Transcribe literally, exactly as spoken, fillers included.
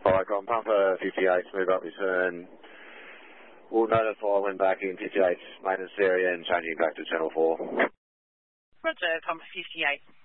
Alright, got on pumper fifty-eight, move up return. We'll notify when back in fifty-eight maintenance area and changing back to channel four. Roger, pumper fifty-eight.